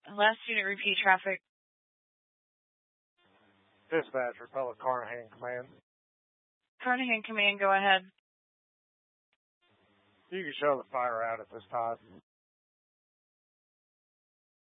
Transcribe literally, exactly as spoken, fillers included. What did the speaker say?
Last unit, repeat traffic. Dispatch, Republic Carnahan Command. Carnahan Command, go ahead. You can show the fire out at this time.